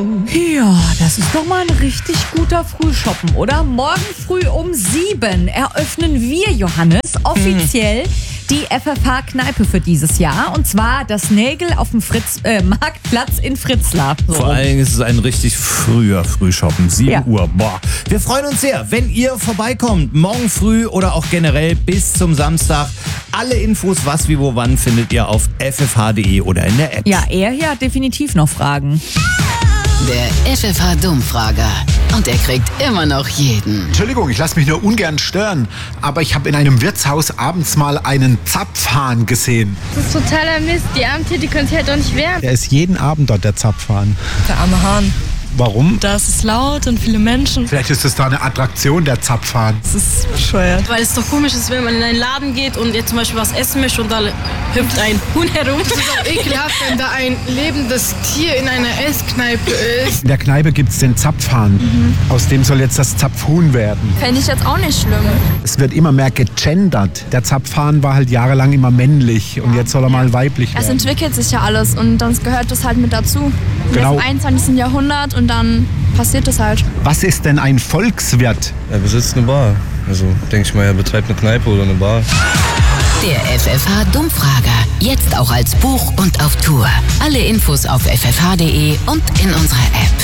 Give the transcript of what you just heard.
Ja, das ist doch mal ein richtig guter Frühschoppen, oder? Morgen früh um 7 eröffnen wir, Johannes, offiziell die FFH-Kneipe für dieses Jahr. Und zwar das Nägel auf dem Marktplatz in Fritzlar. So. Vor allen Dingen ist es ein richtig früher Frühschoppen. 7 Uhr. Boah. Wir freuen uns sehr, wenn ihr vorbeikommt. Morgen früh oder auch generell bis zum Samstag. Alle Infos, was, wie, wo, wann findet ihr auf ffh.de oder in der App. Ja, er hier hat definitiv noch Fragen. Der FFH-Dummfrager. Und er kriegt immer noch jeden. Entschuldigung, ich lasse mich nur ungern stören, aber ich habe in einem Wirtshaus abends mal einen Zapfhahn gesehen. Das ist totaler Mist. Die armen Tiere, die können sich halt doch nicht wehren. Der ist jeden Abend dort, der Zapfhahn. Der arme Hahn. Warum? Da ist es laut und viele Menschen. Vielleicht ist es da eine Attraktion, der Zapfhahn. Das ist bescheuert. Weil es doch komisch ist, wenn man in einen Laden geht und jetzt zum Beispiel was essen möchte und da hüpft ein Huhn herum. Das ist auch ekelhaft, wenn da ein lebendes Tier in einer Esskneipe ist. In der Kneipe gibt es den Zapfhahn. Aus dem soll jetzt das Zapfhuhn werden. Fände ich jetzt auch nicht schlimm. Es wird immer mehr gegendert. Der Zapfhahn war halt jahrelang immer männlich und jetzt soll er mal weiblich Es werden. entwickelt sich ja alles und dann gehört das halt mit dazu. Genau. Im 21. Jahrhundert und dann passiert das halt. Was ist denn ein Volkswirt? Er besitzt eine Bar. Also denke ich mal, er betreibt eine Kneipe oder eine Bar. Der FFH-Dummfrager. Jetzt auch als Buch und auf Tour. Alle Infos auf ffh.de und in unserer App.